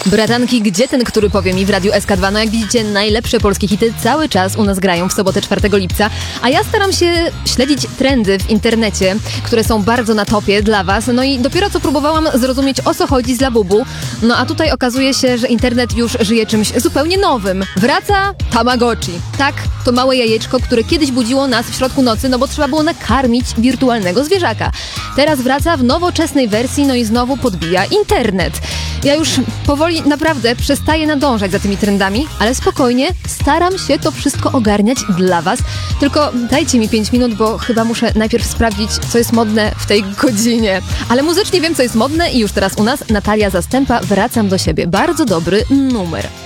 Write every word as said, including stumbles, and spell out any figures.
Bratanki, gdzie ten, który powie mi w Radiu S K dwa? No jak widzicie, najlepsze polskie hity cały czas u nas grają w sobotę czwartego lipca, a ja staram się śledzić trendy w internecie, które są bardzo na topie dla was, no i dopiero co próbowałam zrozumieć, o co chodzi z Labubu, no a tutaj okazuje się, że internet już żyje czymś zupełnie nowym. Wraca Tamagotchi. Tak, to małe jajeczko, które kiedyś budziło nas w środku nocy, no bo trzeba było nakarmić wirtualnego zwierzaka. Teraz wraca w nowoczesnej wersji, no i znowu podbija internet. Ja już powoli naprawdę przestaję nadążać za tymi trendami, ale spokojnie, staram się to wszystko ogarniać dla was. Tylko dajcie mi pięć minut, bo chyba muszę najpierw sprawdzić, co jest modne w tej godzinie. Ale muzycznie wiem, co jest modne i już teraz u nas Natalia Zastępa, Wracam do siebie. Bardzo dobry numer.